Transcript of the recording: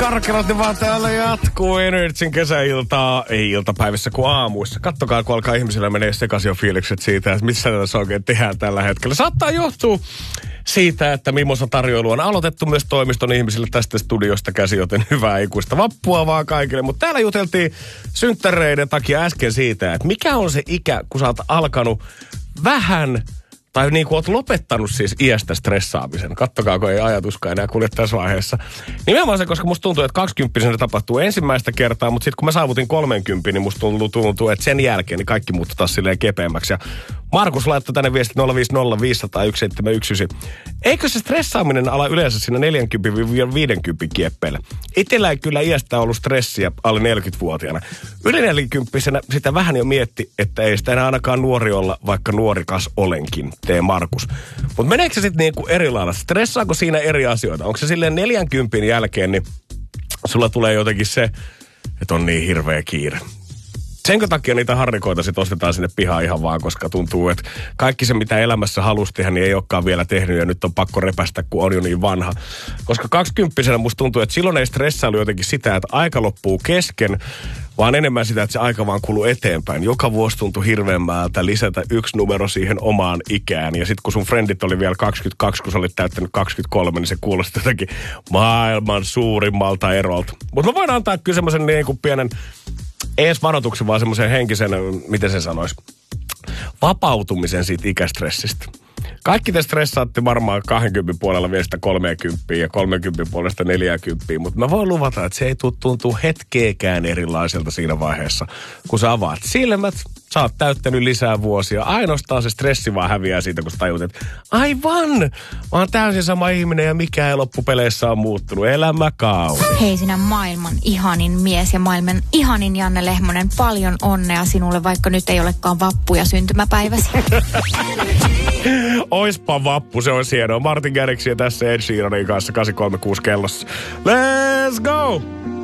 Karkelotti vaan täällä jatkuu Energyn kesäiltaa, ei iltapäivissä kuin aamuissa. Kattokaa, kun alkaa ihmisillä menee sekaisin jo fiilikset siitä, että missä tässä oikein tehdään tällä hetkellä. Saattaa johtua siitä, että Mimosan tarjoilu on aloitettu myös toimiston ihmisille tästä studiosta käsi, joten hyvää ikuista vappua vaan kaikille. Mutta täällä juteltiin synttäreiden takia äsken siitä, että mikä on se ikä, kun sä oot alkanut vähän... Tai niin kuin oot lopettanut siis iästä stressaamisen. Kattokaa, kun ei ajatuskaan enää kulje tässä vaiheessa. Nimenomaan se, koska musta tuntuu, että 20-vuotiaana tapahtuu ensimmäistä kertaa, mutta sitten kun mä saavutin 30, niin musta tuntuu, että sen jälkeen niin kaikki muuttui taas silleen kepeämmäksi. Ja Markus laittoi tänne viesti 050501719. Eikö se stressaaminen ala yleensä siinä 40-50 kieppeillä? Itellä ei kyllä iästä ollut stressiä alle 40-vuotiaana. Yli 40 sitä vähän jo mietti, että ei sitä enää ainakaan nuori olla, vaikka nuorikas olenkin. Tee Markus. Mutta meneekö se sitten niinku eri lailla? Stressaako siinä eri asioita? Onko se silleen 40 jälkeen, niin sulla tulee jotenkin se, että on niin hirveä kiire? Senkö takia niitä harrikoita sitten ostetaan sinne pihaan ihan vaan, koska tuntuu, että kaikki se, mitä elämässä halusi tehdä, niin ei olekaan vielä tehnyt ja nyt on pakko repästä, kun on jo niin vanha. Koska 20-vuotiaana musta tuntuu, että silloin ei stressailu jotenkin sitä, että aika loppuu kesken, vaan enemmän sitä, että se aika vaan kuluu eteenpäin. Joka vuosi tuntui hirveämmältä lisätä yksi numero siihen omaan ikään. Ja sitten kun sun frendit oli vielä 22, kun sä olit täyttänyt 23, niin se kuulosti jotenkin maailman suurimmalta erolta. Mutta mä voin antaa kyllä semmoisen niin kuin pienen... Ei edes varoituksen, vaan semmoisen henkisen, miten se sanoisi, vapautumisen siitä ikästressistä. Kaikki te stressaatte varmaan 20 puolella vielä sitä 30 ja 30 puolesta 40, mutta mä voin luvata, että se ei tuntuu hetkeekään erilaiselta siinä vaiheessa, kun sä avaat silmät, sä oot täyttänyt lisää vuosia, ainoastaan se stressi vaan häviää siitä, kun sä tajut, että aivan, mä oon täysin sama ihminen ja mikä ei loppupeleissä on muuttunut, elämä kaunis. Hei sinä maailman ihanin mies ja maailman ihanin Janne Lehmonen, paljon onnea sinulle, vaikka nyt ei olekaan vappu ja syntymäpäiväsi. Oispa vappu, se on hienoa. Martin Garrixia tässä Ed Sheeranin kanssa 836 kellossa. Let's go!